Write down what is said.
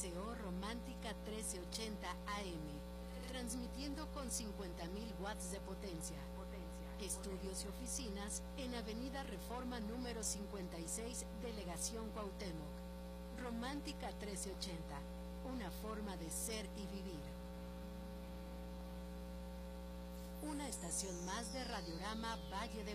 XEO Romántica 1380 AM, transmitiendo con 50.000 watts de potencia. Estudios y oficinas en Avenida Reforma número 56, Delegación Cuauhtémoc. Romántica 1380, una forma de ser y vivir. Una estación más de Radiorama Valle de